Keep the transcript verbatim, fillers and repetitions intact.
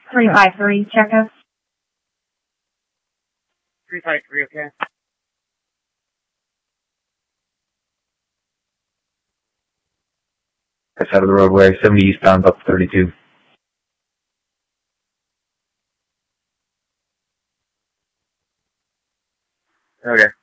three five three, check us. three five three, okay. That's out of the roadway, seventy eastbound, up thirty-two. Okay.